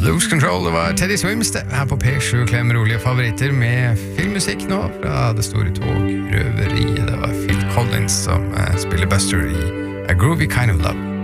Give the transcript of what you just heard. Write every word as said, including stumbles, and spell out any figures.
Lose Control, det var Teddy Swims det, her på P sju Klem rolige favoritter med filmmusikk nå fra det store togrøveriet. Det var Phil Collins som uh, spiller Buster i A Groovy Kind of Love.